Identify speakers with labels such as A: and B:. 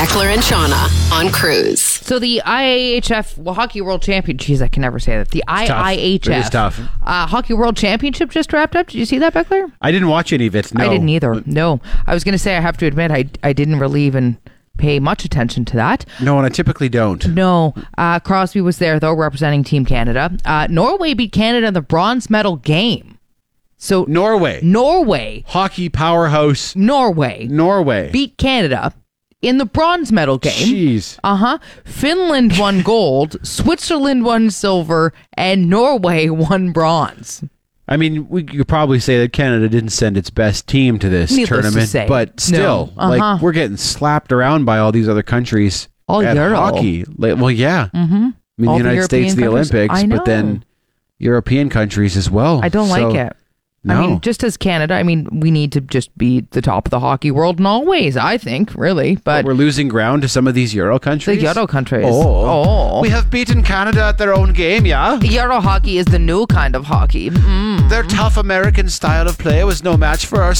A: Beckler and Shauna on Cruise.
B: So the IIHF Hockey World Championship, geez, I can never say that. The IIHF
C: It is tough.
B: Hockey World Championship just wrapped up. Did you see that, Beckler?
C: I didn't watch any of it. No.
B: I didn't either. No. I was going to say, I have to admit, I didn't really even pay much attention to that.
C: No, and I typically don't.
B: No. Crosby was there, though, representing Team Canada. Norway beat Canada in the bronze medal game. So Norway.
C: Hockey powerhouse.
B: Norway. Beat Canada in the bronze medal game.
C: Jeez.
B: Finland won gold, Switzerland won silver, and Norway won bronze.
C: I mean, we could probably say that Canada didn't send its best team to this
B: Needless
C: tournament,
B: to say.
C: but still,
B: No.
C: like, we're getting slapped around by all these other countries at
B: Euro.
C: hockey. Like, well, yeah. Mm-hmm. I mean,
B: All
C: the
B: the
C: United States, the
B: European countries.
C: Olympics,
B: I
C: but then
B: know.
C: European countries as well.
B: I don't like it.
C: No.
B: I mean, just as Canada, I mean, we need to just be the top of the hockey world in all ways, I think, really. But
C: we're losing ground to some of these Euro countries.
B: the Euro countries.
C: We have beaten Canada at their own game, yeah?
B: Euro hockey is the new kind of hockey.
C: Their tough American style of play was no match for our